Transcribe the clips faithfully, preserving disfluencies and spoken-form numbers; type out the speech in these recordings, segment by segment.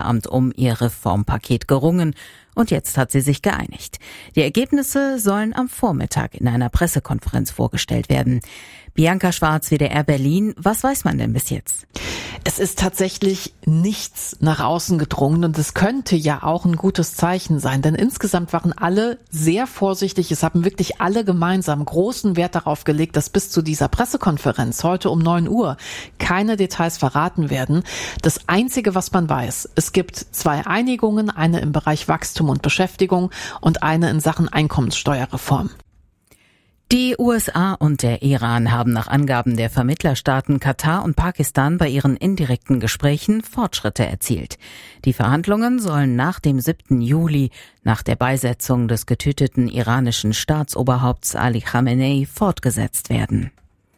Kanzleramt um ihr Reformpaket gerungen und jetzt hat sie sich geeinigt. Die Ergebnisse sollen am Vormittag in einer Pressekonferenz vorgestellt werden. Bianca Schwarz, W D R Berlin, was weiß man denn bis jetzt? Es ist tatsächlich nichts nach außen gedrungen und es könnte ja auch ein gutes Zeichen sein, denn insgesamt waren alle sehr vorsichtig. Es haben wirklich alle gemeinsam großen Wert darauf gelegt, dass bis zu dieser Pressekonferenz heute um neun Uhr keine Details verraten werden. Das Einzige, was man weiß, es gibt zwei Einigungen, eine im Bereich Wachstum und Beschäftigung und eine in Sachen Einkommenssteuerreform. Die U S A und der Iran haben nach Angaben der Vermittlerstaaten Katar und Pakistan bei ihren indirekten Gesprächen Fortschritte erzielt. Die Verhandlungen sollen nach dem siebten Juli, nach der Beisetzung des getöteten iranischen Staatsoberhaupts Ali Khamenei, fortgesetzt werden.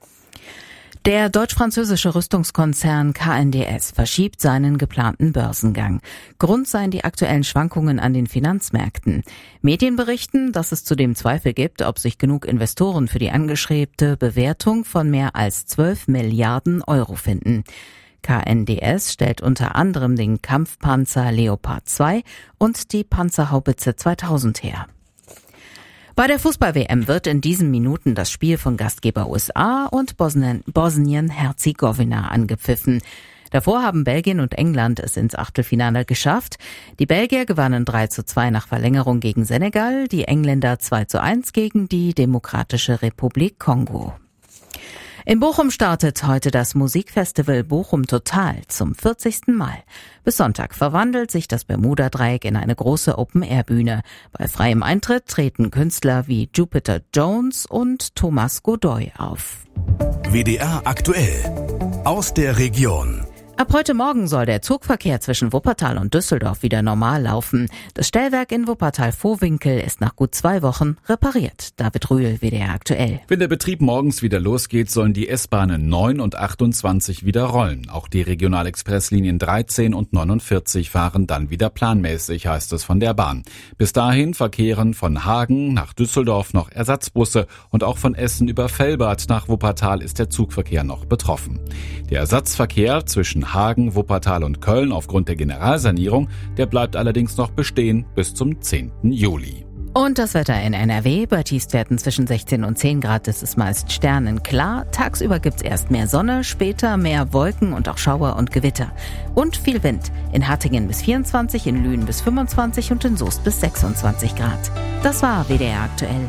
Der deutsch-französische Rüstungskonzern K N D S verschiebt seinen geplanten Börsengang. Grund seien die aktuellen Schwankungen an den Finanzmärkten. Medien berichten, dass es zudem Zweifel gibt, ob sich genug Investoren für die angestrebte Bewertung von mehr als zwölf Milliarden Euro finden. K N D S stellt unter anderem den Kampfpanzer Leopard zwei und die Panzerhaubitze zweitausend her. Bei der Fußball-W M wird in diesen Minuten das Spiel von Gastgeber U S A und Bosnien, Bosnien-Herzegowina angepfiffen. Davor haben Belgien und England es ins Achtelfinale geschafft. Die Belgier gewannen drei zu zwei nach Verlängerung gegen Senegal, die Engländer zwei zu eins gegen die Demokratische Republik Kongo. In Bochum startet heute das Musikfestival Bochum Total zum vierzigsten Mal. Bis Sonntag verwandelt sich das Bermuda-Dreieck in eine große Open-Air-Bühne. Bei freiem Eintritt treten Künstler wie Jupiter Jones und Thomas Godoy auf. W D R aktuell aus der Region. Ab heute Morgen soll der Zugverkehr zwischen Wuppertal und Düsseldorf wieder normal laufen. Das Stellwerk in Wuppertal-Vohwinkel ist nach gut zwei Wochen repariert. David Rühl, W D R aktuell. Wenn der Betrieb morgens wieder losgeht, sollen die S-Bahnen neun und achtundzwanzig wieder rollen. Auch die Regionalexpresslinien dreizehn und neunundvierzig fahren dann wieder planmäßig, heißt es von der Bahn. Bis dahin verkehren von Hagen nach Düsseldorf noch Ersatzbusse und auch von Essen über Velbert nach Wuppertal ist der Zugverkehr noch betroffen. Der Ersatzverkehr zwischen Hagen, Wuppertal und Köln aufgrund der Generalsanierung, der bleibt allerdings noch bestehen bis zum zehnten Juli. Und das Wetter in N R W. Bei Tiefstwerten zwischen sechzehn und zehn Grad ist es meist sternenklar. Tagsüber gibt's erst mehr Sonne, später mehr Wolken und auch Schauer und Gewitter. Und viel Wind. In Hattingen bis vierundzwanzig, in Lünen bis fünfundzwanzig und in Soest bis sechsundzwanzig Grad. Das war W D R aktuell.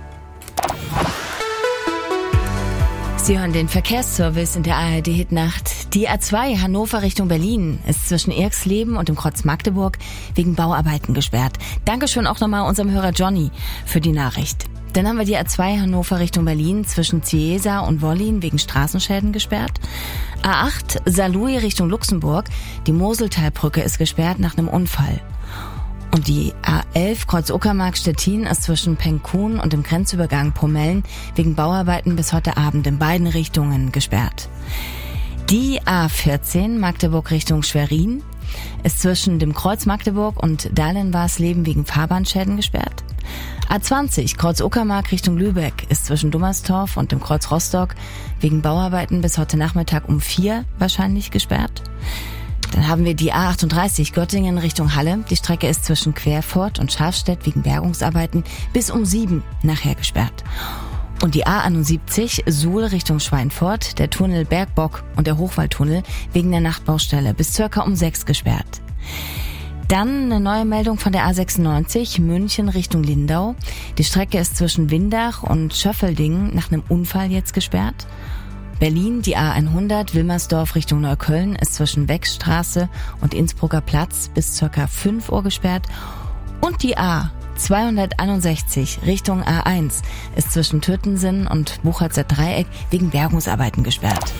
Sie hören den Verkehrsservice in der A R D-Hitnacht. Die A zwei Hannover Richtung Berlin ist zwischen Erxleben und dem Kreuz Magdeburg wegen Bauarbeiten gesperrt. Dankeschön auch nochmal unserem Hörer Johnny für die Nachricht. Dann haben wir die A zwei Hannover Richtung Berlin zwischen Ciesa und Wollin wegen Straßenschäden gesperrt. A acht Saarlouis Richtung Luxemburg. Die Moseltalbrücke ist gesperrt nach einem Unfall. Und die A elf Kreuz Uckermark-Stettin ist zwischen Penkun und dem Grenzübergang Pomellen wegen Bauarbeiten bis heute Abend in beiden Richtungen gesperrt. Die A vierzehn Magdeburg Richtung Schwerin ist zwischen dem Kreuz Magdeburg und Dahlenwarsleben wegen Fahrbahnschäden gesperrt. A zwanzig Kreuz Uckermark Richtung Lübeck ist zwischen Dummerstorf und dem Kreuz Rostock wegen Bauarbeiten bis heute Nachmittag um vier wahrscheinlich gesperrt. Dann haben wir die A achtunddreißig Göttingen Richtung Halle. Die Strecke ist zwischen Querfurt und Scharfstedt wegen Bergungsarbeiten bis um sieben nachher gesperrt. Und die A einundsiebzig Suhl Richtung Schweinfurt, der Tunnel Bergbock und der Hochwaldtunnel wegen der Nachtbaustelle bis circa um sechs gesperrt. Dann eine neue Meldung von der A sechsundneunzig München Richtung Lindau. Die Strecke ist zwischen Windach und Schöffeldingen nach einem Unfall jetzt gesperrt. Berlin, die A hundert, Wilmersdorf Richtung Neukölln ist zwischen Beckstraße und Innsbrucker Platz bis circa fünf Uhr gesperrt. Und die A zweihunderteinundsechzig Richtung A eins ist zwischen Türtensinn und Buchholzer Dreieck wegen Bergungsarbeiten gesperrt.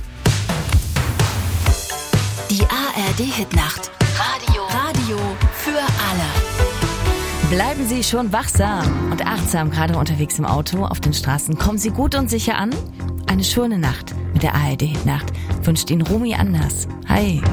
Die A R D-Hitnacht. Radio. Radio für alle. Bleiben Sie schon wachsam und achtsam, gerade unterwegs im Auto, auf den Straßen. Kommen Sie gut und sicher an. Eine schöne Nacht mit der A R D-Hitnacht wünscht Ihnen Romy Anders. Hi.